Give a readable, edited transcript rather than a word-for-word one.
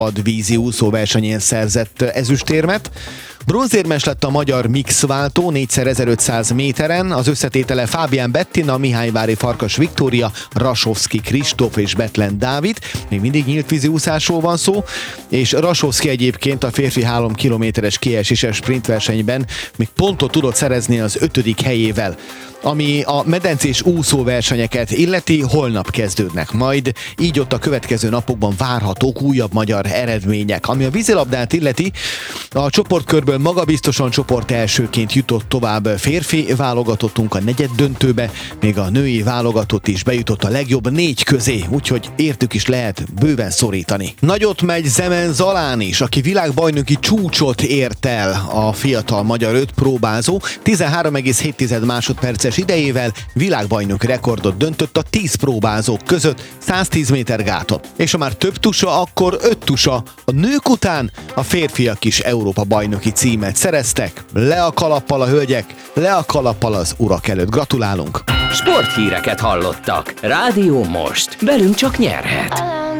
vízi úszóversenyén szerzett ezüstérmet. Bronzérmes lett a magyar mixváltó 4x1500 méteren, az összetétele Fábián Bettina, Mihályvári Farkas Viktória, Rasovszki Kristóf és Betlen Dávid. Még mindig nyílt vízi úszásról van szó, és Rasovszki egyébként a férfi 3 kilométeres kieséses sprintversenyben még pontot tudott szerezni az 5. helyével. Ami a medencés úszóversenyeket illeti, holnap kezdődnek majd, így ott a következő napokban várhatók újabb magyar eredmények. Ami a vízilabdát illeti, a csoportkörből magabiztosan csoport elsőként jutott tovább férfi válogatottunk a negyeddöntőbe, még a női válogatott is bejutott a legjobb 4 közé, úgyhogy értük is lehet bőven szorítani. Nagyot megy Zemen Zalán is, aki világbajnoki csúcsot ért el a fiatal magyar 5 próbázó, 13,7 másodperces idejével világbajnoki rekordot döntött a 10 próbázók között 110 méter gátot. És ha már több tusa, akkor 5 tusa. A nők után a férfiak is Európa bajnoki címet szereztek. Le a kalappal a hölgyek, le a kalappal az urak előtt. Gratulálunk! Sporthíreket hallottak. Rádió Most. Velünk csak nyerhet.